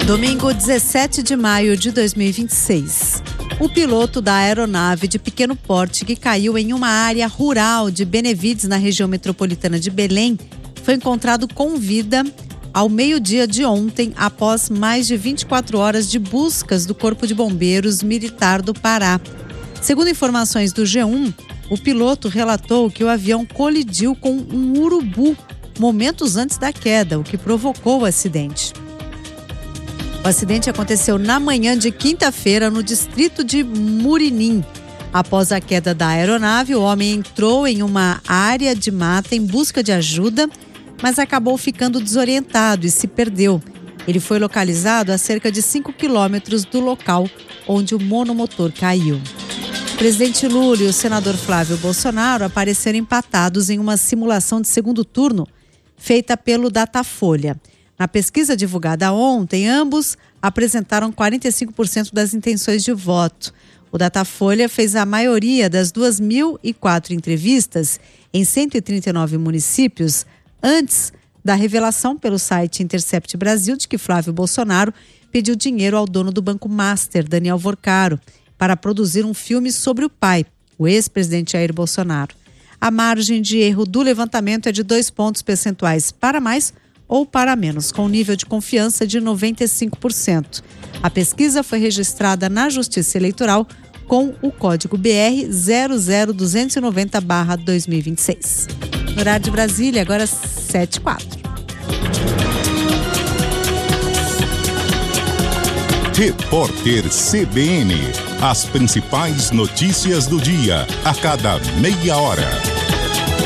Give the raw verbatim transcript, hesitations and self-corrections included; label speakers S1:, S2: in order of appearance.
S1: Domingo, dezessete de maio de dois mil e vinte e seis. O piloto da aeronave de pequeno porte que caiu em uma área rural de Benevides, na região metropolitana de Belém, foi encontrado com vida ao meio-dia de ontem, após mais de vinte e quatro horas de buscas do Corpo de Bombeiros Militar do Pará. Segundo informações do G um, o piloto relatou que o avião colidiu com um urubu momentos antes da queda, o que provocou o acidente. O acidente aconteceu na manhã de quinta-feira no distrito de Murinim. Após a queda da aeronave, o homem entrou em uma área de mata em busca de ajuda, mas acabou ficando desorientado e se perdeu. Ele foi localizado a cerca de cinco quilômetros do local onde o monomotor caiu. O presidente Lula e o senador Flávio Bolsonaro apareceram empatados em uma simulação de segundo turno feita pelo Datafolha. Na pesquisa divulgada ontem, ambos apresentaram quarenta e cinco por cento das intenções de voto. O Datafolha fez a maioria das duas mil e quatro entrevistas em cento e trinta e nove municípios antes da revelação pelo site Intercept Brasil de que Flávio Bolsonaro pediu dinheiro ao dono do Banco Master, Daniel Vorcaro, para produzir um filme sobre o pai, o ex-presidente Jair Bolsonaro. A margem de erro do levantamento é de dois pontos percentuais para mais ou para menos, com nível de confiança de noventa e cinco por cento. A pesquisa foi registrada na Justiça Eleitoral com o código B R zero zero duzentos e noventa barra dois mil e vinte e seis. No horário de Brasília, agora sete e quatro.
S2: Repórter C B N. As principais notícias do dia, a cada meia hora.